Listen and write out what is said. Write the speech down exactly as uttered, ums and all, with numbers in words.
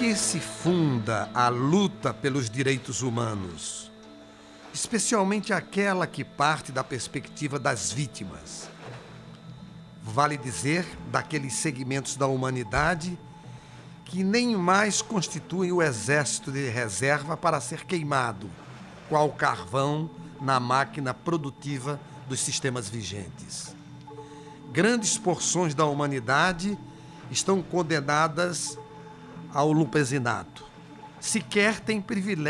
que se funda a luta pelos direitos humanos? Especialmente aquela que parte da perspectiva das vítimas. Vale dizer, daqueles segmentos da humanidade que nem mais constituem o exército de reserva para ser queimado, qual carvão na máquina produtiva dos sistemas vigentes. Grandes porções da humanidade estão condenadas ao lumpesinato. Sequer têm privilégio